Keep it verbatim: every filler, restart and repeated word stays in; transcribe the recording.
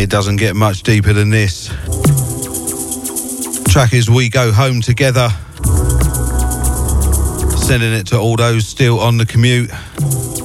It doesn't get much deeper than this. Track is We Go Home Together. Sending it to all those still on the commute.